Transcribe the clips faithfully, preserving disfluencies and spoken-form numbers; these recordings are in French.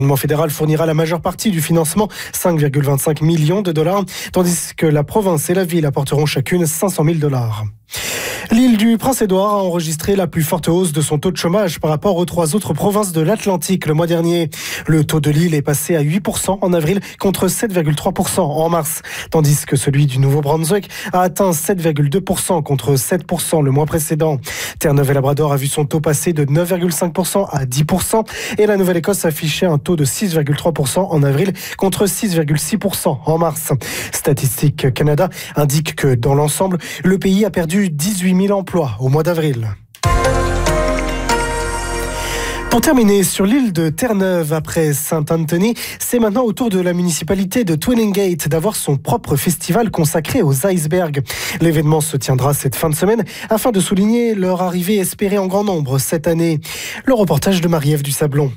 Le gouvernement fédéral fournira la majeure partie du financement, cinq virgule vingt-cinq millions de dollars, tandis que la province et la ville apporteront chacune cinq cent mille dollars. L'île du Prince-Édouard a enregistré la plus forte hausse de son taux de chômage par rapport aux trois autres provinces de l'Atlantique le mois dernier. Le taux de l'île est passé à huit pour cent en avril contre sept virgule trois pour cent en mars, tandis que celui du Nouveau-Brunswick a atteint sept virgule deux pour cent contre sept pour cent le mois précédent. Terre-Neuve-et-Labrador a vu son taux passer de neuf virgule cinq pour cent à dix pour cent et la Nouvelle-Écosse affichait un taux de six virgule trois pour cent en avril contre six virgule six pour cent en mars. Statistique Canada indique que dans l'ensemble, le pays a perdu dix-huit mille emplois au mois d'avril. Pour terminer, sur l'île de Terre-Neuve, après Saint-Anthony, c'est maintenant au tour de la municipalité de Twinningate d'avoir son propre festival consacré aux icebergs. L'événement se tiendra cette fin de semaine afin de souligner leur arrivée espérée en grand nombre cette année. Le reportage de Marie-Ève du Sablon.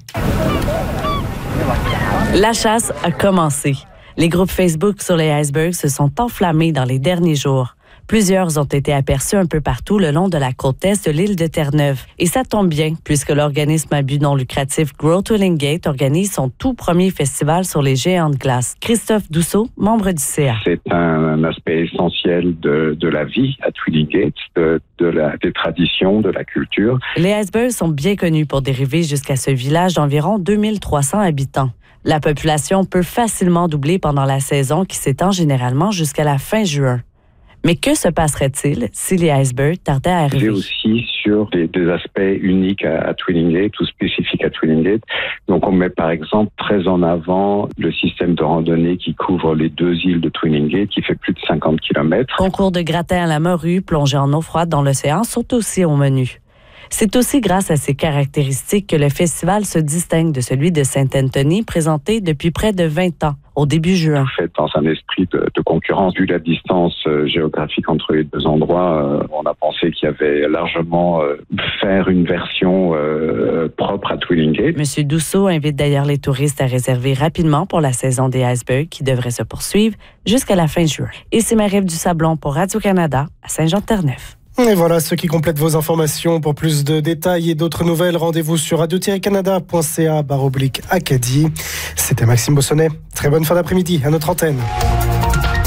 La chasse a commencé. Les groupes Facebook sur les icebergs se sont enflammés dans les derniers jours. Plusieurs ont été aperçus un peu partout le long de la côte est de l'île de Terre-Neuve. Et ça tombe bien, puisque l'organisme à but non lucratif Grow Twinningate organise son tout premier festival sur les géants de glace. Christophe Dousseau, membre du C A. C'est un, un aspect essentiel de, de la vie à Twinningate, de, de la, des traditions, de la culture. Les icebergs sont bien connus pour dériver jusqu'à ce village d'environ deux mille trois cents habitants. La population peut facilement doubler pendant la saison qui s'étend généralement jusqu'à la fin juin. Mais que se passerait-il si les icebergs tardaient à arriver? C'est aussi sur des, des aspects uniques à, à Twinningate ou spécifiques à Twinningate. Donc on met par exemple très en avant le système de randonnée qui couvre les deux îles de Twinningate, qui fait plus de cinquante kilomètres. Concours de gratin à la morue, plongée en eau froide dans l'océan sont aussi au menu. C'est aussi grâce à ces caractéristiques que le festival se distingue de celui de Saint-Anthony, présenté depuis près de vingt ans, au début juin. Fait dans un esprit de, de concurrence, vu la distance euh, géographique entre les deux endroits, euh, on a pensé qu'il y avait largement euh, faire une version euh, propre à Twinningate. Monsieur Dousseau invite d'ailleurs les touristes à réserver rapidement pour la saison des icebergs qui devrait se poursuivre jusqu'à la fin juin. Et c'est Marie-Ève du Sablon pour Radio-Canada à Saint-Jean-de-Terre-Neuve. Et voilà ce qui complète vos informations. Pour plus de détails et d'autres nouvelles, rendez-vous sur radio tiret canada point c a barre oblique Acadie. C'était Maxime Bossonnet. Très bonne fin d'après-midi à notre antenne.